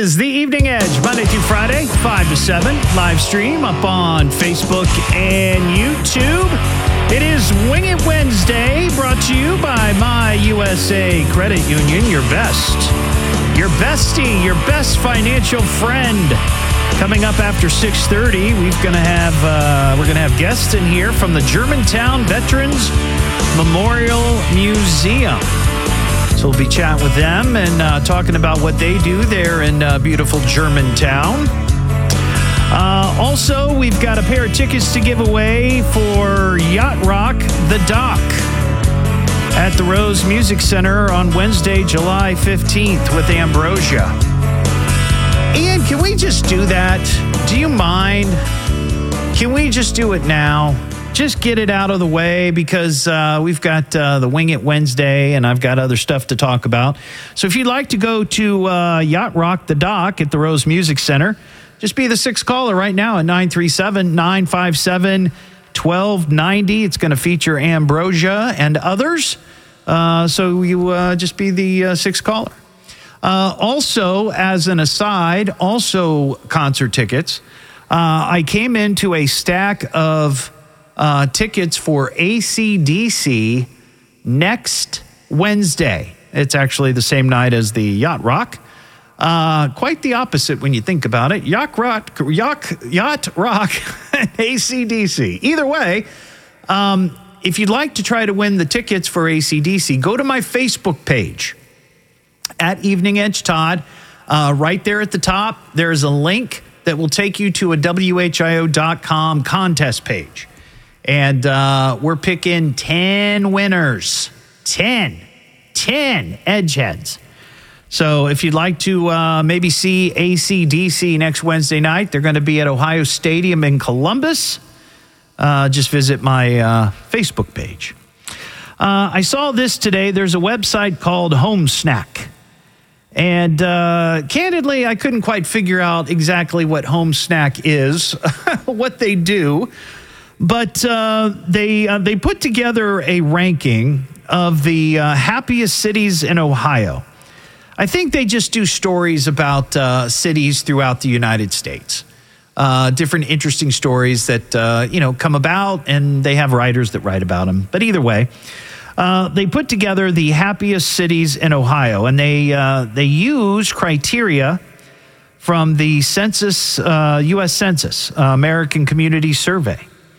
is The Evening Edge, Monday through Friday, 5 to 7, live stream up on Facebook and YouTube. It is Wing It Wednesday, brought to you by My USA Credit Union, your best, your bestie, your best financial friend. Coming up after 6:30, we're going to have guests in here from the Germantown Veterans Memorial Museum. So we'll be chatting with them and talking about what they do there in beautiful Germantown. Also, we've got a pair of tickets to give away for Yacht Rock The Dock at the Rose Music Center on Wednesday, July 15th with Ambrosia. Ian, can we just do that? Do you mind? Can we just do it now? Just get it out of the way because we've got the Wing It Wednesday and I've got other stuff to talk about. So if you'd like to go to Yacht Rock The Dock at the Rose Music Center, just be the sixth caller right now at 937-957-1290. It's going to feature Ambrosia and others. So you just be the sixth caller. Also, as an aside, also concert tickets. I came into a stack of tickets for AC/DC next Wednesday. It's actually the same night as the Yacht Rock. Quite the opposite when you think about it. Yacht Rock and AC/DC. Either way, if you'd like to try to win the tickets for AC/DC, go to my Facebook page at Evening Edge Todd. Right there at the top, there's a link that will take you to a WHIO.com contest page. And we're picking 10 winners. 10 Edgeheads. So if you'd like to maybe see AC/DC next Wednesday night, they're going to be at Ohio Stadium in Columbus. Just visit my Facebook page. I saw this today. There's a website called Home Snack. And candidly, I couldn't quite figure out exactly what Home Snack is, what they do. But they put together a ranking of the happiest cities in Ohio. I think they just do stories about cities throughout the United States. Different interesting stories that, come about, and they have writers that write about them. But either way, they put together the happiest cities in Ohio, and they use criteria from the Census, U.S. Census, American Community Survey.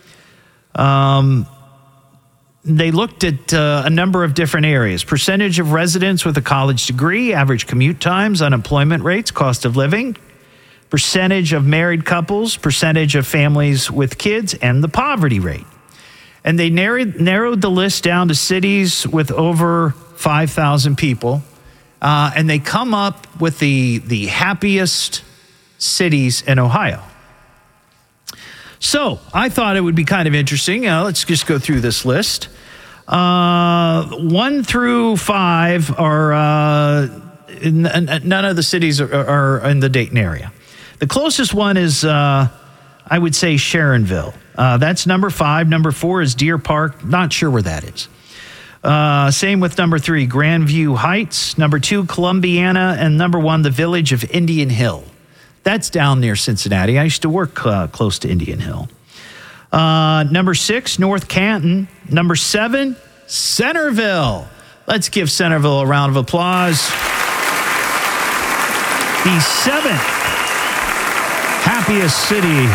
They looked at a number of different areas: percentage of residents with a college degree, average commute times, unemployment rates, cost of living, percentage of married couples, percentage of families with kids, and the poverty rate. And they narrowed the list down to cities with over 5,000 people, and they come up with the happiest cities in Ohio. So I thought it would be kind of interesting. Let's just go through this list. 1 through 5 are none of the cities are in the Dayton area. The closest one is, I would say, Sharonville. That's number 5. Number 4 is Deer Park. Not sure where that is. Same with number 3, Grandview Heights. Number 2, Columbiana. And number 1, the village of Indian Hill. That's down near Cincinnati. I used to work close to Indian Hill. Number 6, North Canton. Number 7, Centerville. Let's give Centerville a round of applause. The 7th happiest city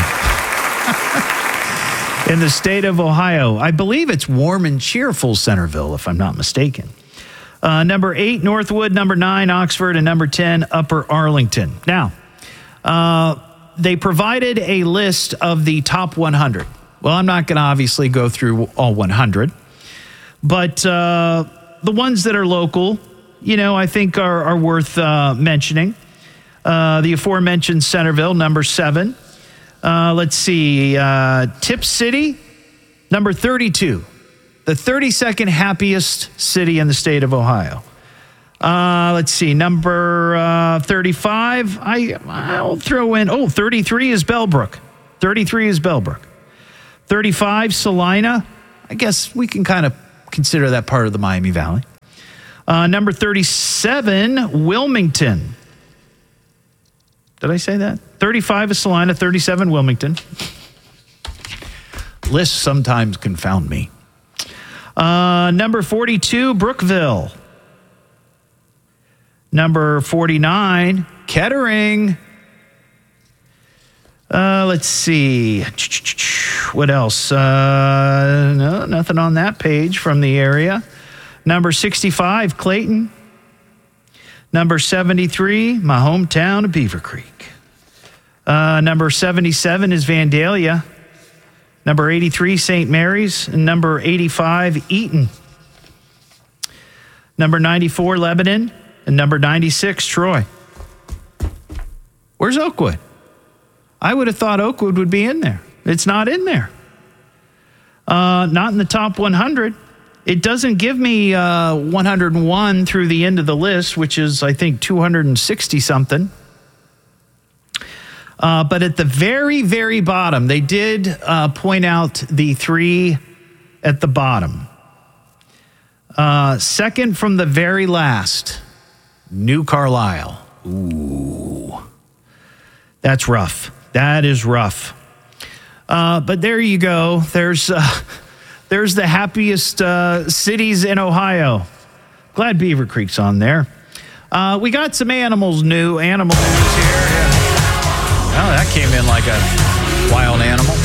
in the state of Ohio. I believe it's warm and cheerful Centerville, if I'm not mistaken. Number 8, Northwood. Number 9, Oxford. And number 10, Upper Arlington. Now, they provided a list of the top 100. Well, I'm not going to obviously go through all 100, but the ones that are local, I think are worth mentioning. The aforementioned Centerville, number 7. Let's see, Tip City, number 32, the 32nd happiest city in the state of Ohio. Let's see, number 35, I'll throw in, 33 is Bellbrook. 35, Salina. I guess we can kind of consider that part of the Miami Valley. Number 37, Wilmington. Did I say that? 35 is Salina, 37 Wilmington. Lists sometimes confound me. Number 42, Brookville. Number 49, Kettering. Let's see. What else? No, nothing on that page from the area. Number 65, Clayton. Number 73, my hometown of Beaver Creek. Number 77 is Vandalia. Number 83, St. Mary's. And number 85, Eaton. Number 94, Lebanon. And number 96, Troy. Where's Oakwood? I would have thought Oakwood would be in there. It's not in there. Not in the top 100. It doesn't give me 101 through the end of the list, which is, I think, 260 something. But at the very, very bottom, they did point out the three at the bottom. Second from the very last, New Carlisle. Ooh, that's rough. That is rough. But there you go. There's the happiest cities in Ohio. Glad Beaver Creek's on there. We got some animal news here. Oh, that came in like a wild animal.